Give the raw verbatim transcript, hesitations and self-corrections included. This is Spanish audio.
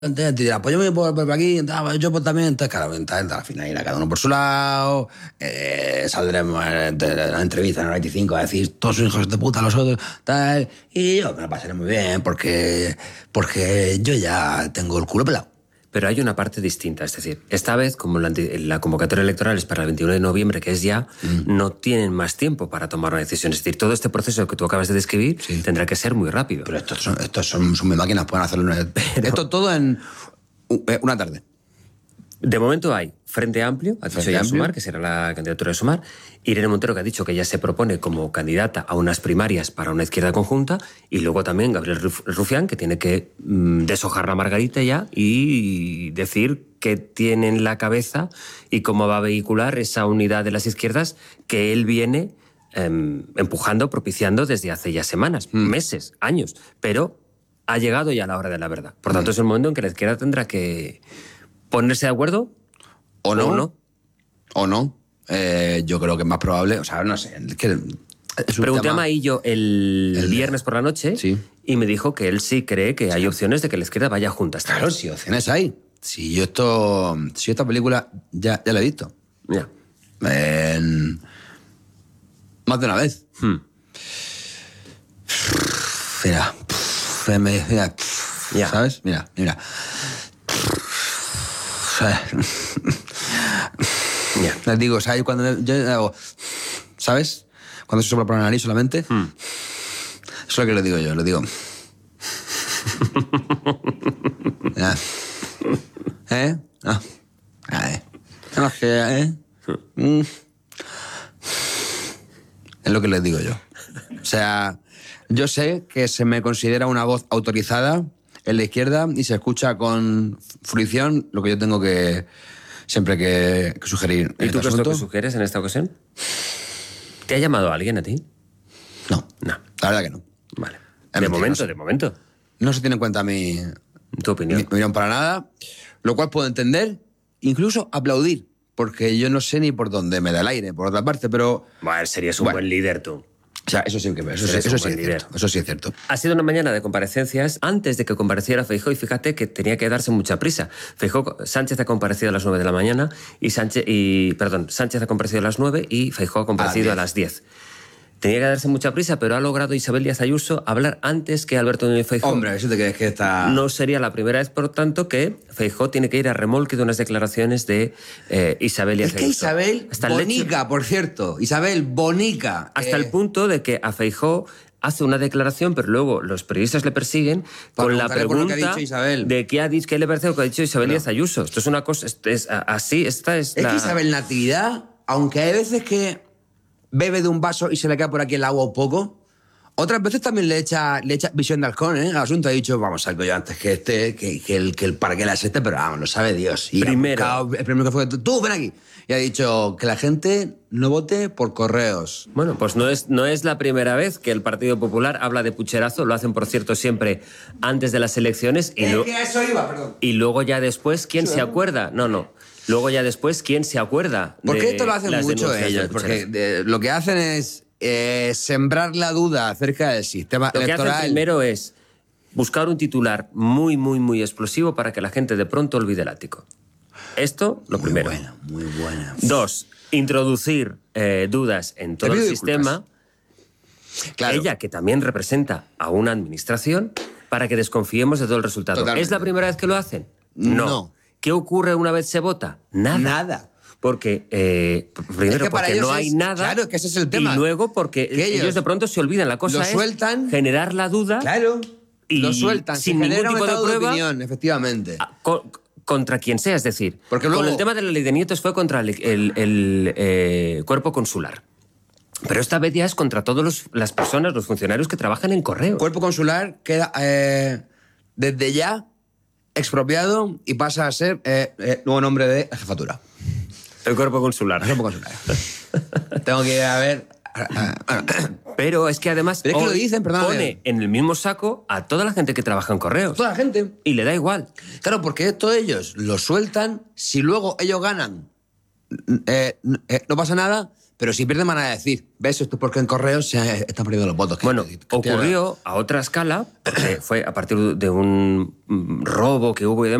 Te apóyame por, por aquí, yo pues también, entonces, claro, entonces, al final irá cada uno por su lado, eh, saldremos en la entrevista en el veinticinco a decir, todos son hijos de puta los otros, tal, y yo me lo pasaré muy bien, porque, porque yo ya tengo el culo pelado. Pero hay una parte distinta, es decir, esta vez, como la, la convocatoria electoral es para el veintiuno de noviembre, que es ya, mm. no tienen más tiempo para tomar una decisión. Es decir, todo este proceso que tú acabas de describir sí. tendrá que ser muy rápido. Pero estos son, estos son, son mis máquinas, pueden hacerlo en Pero... Esto todo en una tarde. De momento hay Frente Amplio, ha dicho ya Sumar, que será la candidatura de Sumar, Irene Montero, que ha dicho que ya se propone como candidata a unas primarias para una izquierda conjunta, y luego también Gabriel Rufián, que tiene que mmm, deshojar la margarita ya y decir qué tiene en la cabeza y cómo va a vehicular esa unidad de las izquierdas que él viene eh, empujando, propiciando desde hace ya semanas, mm. meses, años, pero ha llegado ya la hora de la verdad. Por tanto, mm. es el momento en que la izquierda tendrá que ponerse de acuerdo. ¿O no? ¿O no? ¿O no? Eh, yo creo que es más probable, o sea, no sé. Es que es Pregunté tema... a Maillo el, el viernes por la noche sí. y me dijo que él sí cree que sí. hay opciones de que la izquierda vaya junta. Claro, sí, opciones hay. Si yo esto, si esta película ya, ya la he visto. Ya. En... Más de una vez. Hmm. Mira, mira, mira ya. ¿sabes? Mira, mira. Yeah. Les digo, o sea, yo cuando yo hago, ¿sabes? Cuando se sopla por la nariz solamente, mm. eso es lo que le digo yo, le digo. ¿Eh? ¿Eh? No. ¿Eh? No, ¿eh? Mm. Es lo que les digo yo. O sea, yo sé que se me considera una voz autorizada en la izquierda y se escucha con fruición lo que yo tengo que siempre que, que sugerir. ¿Y tú qué es lo que sugieres en esta ocasión? ¿Te ha llamado alguien a ti? No. No. La verdad que no. Vale. Es de mentira, momento, no sé. de momento. No se tiene en cuenta mi... Tu opinión. Mi opinión para nada, lo cual puedo entender, incluso aplaudir, porque yo no sé ni por dónde me da el aire, por otra parte, pero... Bueno, serías un bueno. buen líder tú. O sea, eso sí que eso, eso, eso, sí es cierto, eso sí es cierto. Ha sido una mañana de comparecencias antes de que compareciera Feijóo y fíjate que tenía que darse mucha prisa. Feijóo, Sánchez ha comparecido a las nueve de la mañana y Sánchez, y, perdón, Sánchez ha comparecido a las nueve y Feijóo ha comparecido a las diez. Tenía que darse mucha prisa, pero ha logrado Isabel Díaz Ayuso hablar antes que Alberto Núñez Feijóo. Hombre, eso te crees que está... No sería la primera vez, por tanto, que Feijóo tiene que ir a remolque de unas declaraciones de eh, Isabel Díaz Ayuso. Es que Isabel, Hasta bonica, hecho, por cierto. Isabel, bonica. Hasta eh... el punto de que a Feijóo hace una declaración, pero luego los periodistas le persiguen con la pregunta que ha dicho Isabel. de qué ha dicho, qué le parece lo que ha dicho Isabel no. Díaz Ayuso. Esto es una cosa, es, es, así, esta es, es la... que Isabel Natividad, aunque hay veces que bebe de un vaso y se le cae por aquí el agua un poco, otras veces también le echa, le echa visión de halcón, ¿eh? Al asunto ha dicho, vamos, salgo yo antes que este, que, que el, que el para qué la es este, pero vamos, lo sabe Dios. Y primero. Buscado, el primero que fue, tú, ven aquí. Y ha dicho que la gente no vote por correos. Bueno, pues no es, no es la primera vez que el Partido Popular habla de pucherazo, lo hacen, por cierto, siempre antes de las elecciones. Y, lo... que a eso iba, perdón. Y luego ya después, ¿quién sí, se acuerda? No, no. Luego ya después, ¿quién se acuerda? Porque esto lo hacen mucho ellos, porque de, lo que hacen es eh, sembrar la duda acerca del sistema lo electoral. Lo que hacen primero es buscar un titular muy, muy, muy explosivo para que la gente de pronto olvide el ático. Esto, lo muy primero. Muy buena, muy buena. Dos, introducir eh, dudas en todo el sistema. Claro. Ella, que también representa a una administración, para que desconfiemos de todo el resultado. Totalmente. ¿Es la primera vez que lo hacen? No. no. ¿Qué ocurre una vez se vota? Nada. Nada. Porque, eh, primero, es que porque no hay es, nada. Claro, que ese es el tema. Y luego porque ellos, ellos de pronto se olvidan. La cosa lo es sueltan, generar la duda. Claro. Y lo sueltan. Sin se ningún tipo de prueba. De opinión, efectivamente. A, con, contra quien sea, es decir. Porque luego... Con el tema de la ley de nietos fue contra el, el, el eh, cuerpo consular. Pero esta vez ya es contra todas las personas, los funcionarios que trabajan en correos. Cuerpo consular queda eh, desde ya expropiado y pasa a ser eh, eh, nuevo nombre de jefatura. El cuerpo consular. El cuerpo consular. Tengo que ir a ver... Pero es que además es que lo dicen, perdón, pone en el mismo saco a toda la gente que trabaja en correos. Toda la gente. Y le da igual. Claro, porque esto ellos lo sueltan, si luego ellos ganan, eh, eh, no pasa nada, pero si pierden van a decir, ¿ves? Esto es porque en Correos se están perdiendo los votos. Bueno, que, que ocurrió a otra escala, porque fue a partir de un robo que hubo y demás.